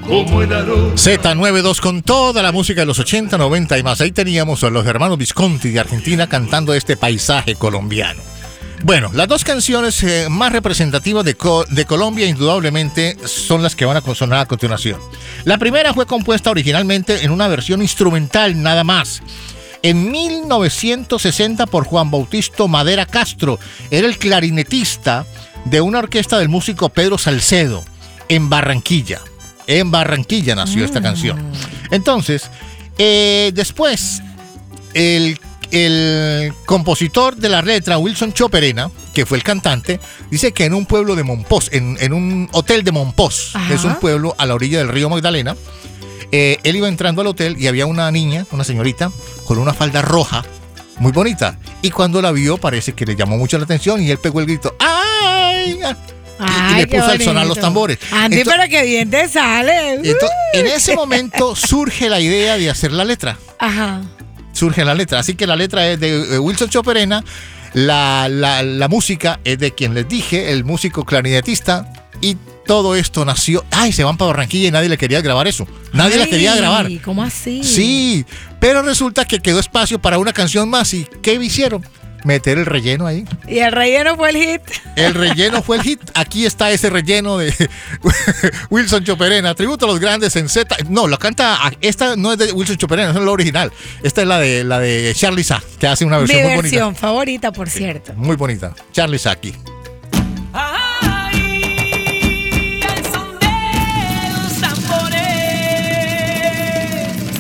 como el aroma. Z92 con toda la música de los 80, 90 y más. Ahí teníamos a los hermanos Visconti de Argentina cantando este paisaje colombiano. Bueno, las dos canciones más representativas de Colombia indudablemente son las que van a sonar a continuación. La primera fue compuesta originalmente en una versión instrumental nada más. En 1960 por Juan Bautista Madera Castro. Era el clarinetista de una orquesta del músico Pedro Salcedo en Barranquilla. En Barranquilla nació esta canción. Entonces, después, el compositor de la letra, Wilson Choperena, que fue el cantante, dice que en un pueblo de Monpós, en un hotel de Monpós, que es un pueblo a la orilla del río Magdalena, él iba entrando al hotel y había una niña, una señorita, con una falda roja, muy bonita. Y cuando la vio, parece que le llamó mucho la atención y él pegó el grito, ¡ay! Y le puso al sonar los tambores. Andy, pero qué bien te sale. En ese momento surge la idea de hacer la letra. Ajá. Surge la letra. Así que la letra es de Wilson Choperena. La música es de quien les dije, el músico clarinetista. Y todo esto nació. ¡Ay! Se van para Barranquilla y nadie le quería grabar eso. Nadie la quería grabar. ¿Cómo así? Sí, pero resulta que quedó espacio para una canción más. ¿Y qué hicieron? Meter el relleno ahí. ¿Y el relleno fue el hit? El relleno fue el hit. Aquí está ese relleno de Wilson Choperena. Tributo a los grandes en Z. No, lo canta. Esta no es de Wilson Choperena, es la original. Esta es la de Charly Sa, que hace una versión muy bonita. Mi versión favorita, por cierto. Muy bonita. Charly Sa aquí.